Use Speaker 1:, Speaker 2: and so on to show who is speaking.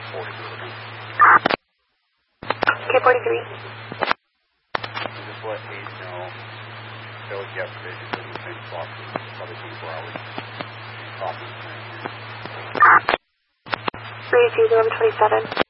Speaker 1: K-43.
Speaker 2: Just let Hayes know. That was yesterday. She said the same clock for probably 24 hours. Copy.
Speaker 1: 32, 1127.